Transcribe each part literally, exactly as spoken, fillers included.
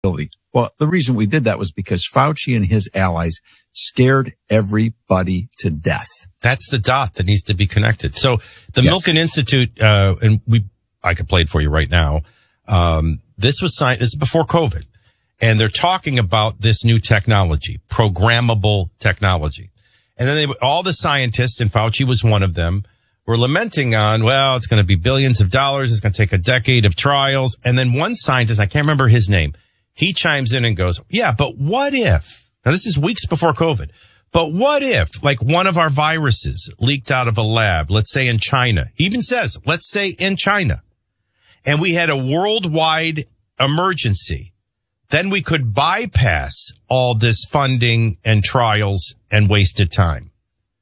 Well, the reason we did that was because Fauci and his allies scared everybody to death. That's the dot that needs to be connected. So the Yes. Milken Institute, uh, and we, I could play it for you right now. Um, this was signed, this is before COVID. And they're talking about this new technology, programmable technology. And then they, all the scientists, and Fauci was one of them, were lamenting on, well, it's going to be billions of dollars. It's going to take a decade of trials. And then one scientist, I can't remember his name, he chimes in and goes, yeah, but what if, now this is weeks before COVID, but what if like one of our viruses leaked out of a lab, let's say in China, he even says, let's say in China, and we had a worldwide emergency, then we could bypass all this funding and trials and wasted time.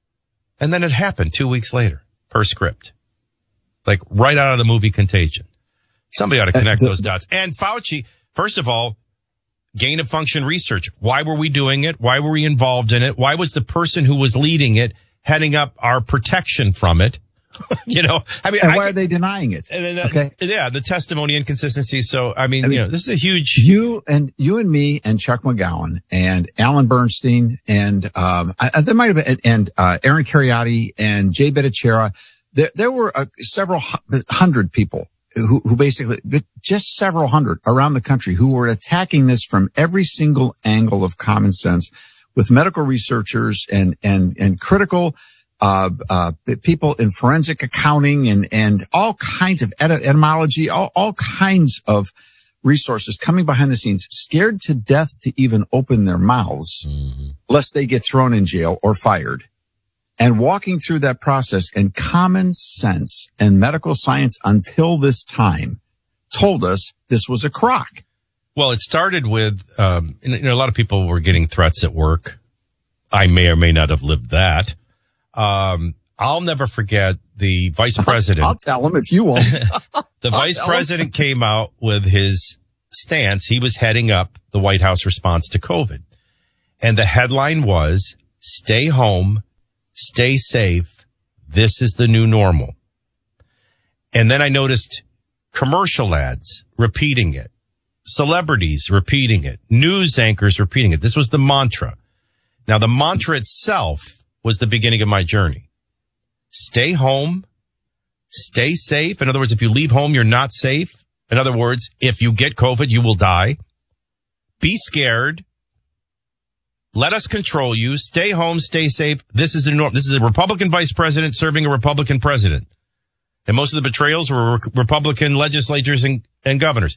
And then it happened two weeks later, per script, like right out of the movie Contagion. Somebody ought to connect those dots. And Fauci, first of all, gain of function research. Why were we doing it? Why were we involved in it? Why was the person who was leading it heading up our protection from it? you know, I mean, and I why could, are they denying it? And then that, okay. Yeah, the testimony inconsistency. So, I mean, I mean, you know, this is a huge. You and you and me and Chuck McGowan and Alan Bernstein and um, I, there might have been and uh, Aaron Cariotti and Jay Bhattacharya. There, there were uh, several hundred people who, who basically, just several hundred around the country who were attacking this from every single angle of common sense with medical researchers and, and, and critical, uh, uh, people in forensic accounting and, and all kinds of et- etymology, all, all kinds of resources coming behind the scenes, scared to death to even open their mouths, mm-hmm. lest they get thrown in jail or fired. And walking through that process, and common sense and medical science until this time told us this was a crock. Well, it started with, um, you know, a lot of people were getting threats at work. I may or may not have lived that. Um, I'll never forget the vice president. I'll tell him if you won't. The vice president came out with his stance. He was heading up the White House response to COVID. And the headline was, stay home. Stay safe. This is the new normal. And then I noticed commercial ads repeating it, celebrities repeating it, news anchors repeating it. This was the mantra. Now, the mantra itself was the beginning of my journey. Stay home. Stay safe. In other words, if you leave home, you're not safe. In other words, if you get COVID, you will die. Be scared. Let us control you. Stay home. Stay safe. This is a norm. This is a Republican vice president serving a Republican president. And most of the betrayals were re- Republican legislators and, and governors.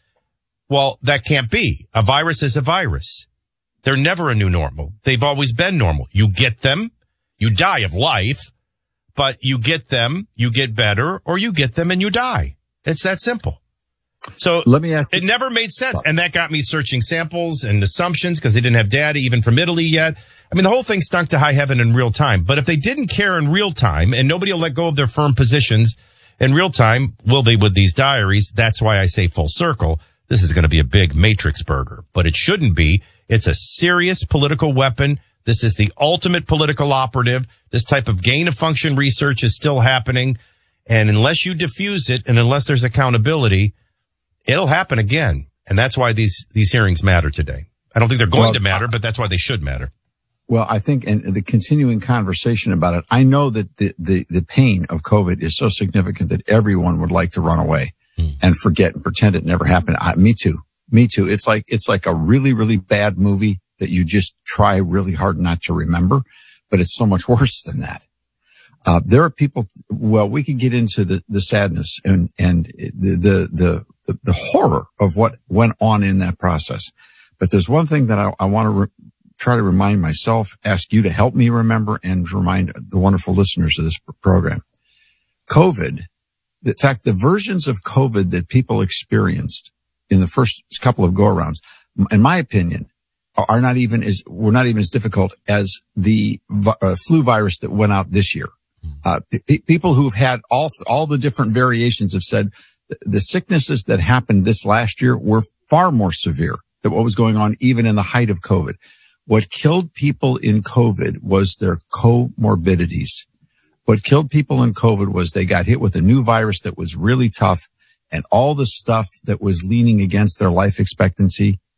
Well, that can't be. A virus is a virus. They're never a new normal. They've always been normal. You get them. You die of life, but you get them, you get better, or you get them and you die. It's that simple. So let me ask it never made sense. And that got me searching samples and assumptions because they didn't have data even from Italy yet. I mean, the whole thing stunk to high heaven in real time. But if they didn't care in real time and nobody will let go of their firm positions in real time, will they with these diaries? That's why I say full circle. This is going to be a big matrix burger, but it shouldn't be. It's a serious political weapon. This is the ultimate political operative. This type of gain of function research is still happening. And unless you diffuse it and unless there's accountability, it'll happen again. And that's why these, these hearings matter today. I don't think they're going well, to matter, but that's why they should matter. Well, I think, and the continuing conversation about it, I know that the, the, the pain of COVID is so significant that everyone would like to run away mm. and forget and pretend it never happened. I, me too. Me too. It's like, it's like a really, really bad movie that you just try really hard not to remember, but it's so much worse than that. Uh, there are people, well, we could get into the, the sadness and, and the, the, the, the, the horror of what went on in that process. But there's one thing that I, I want to re- try to remind myself, ask you to help me remember, and remind the wonderful listeners of this program. COVID, in fact, the versions of COVID that people experienced in the first couple of go-arounds, in my opinion, are not even as, were not even as difficult as the uh, flu virus that went out this year. Uh, p- people who've had all, all the different variations have said the sicknesses that happened this last year were far more severe than what was going on even in the height of COVID. What killed people in COVID was their comorbidities. What killed people in COVID was they got hit with a new virus that was really tough, and all the stuff that was leaning against their life expectancy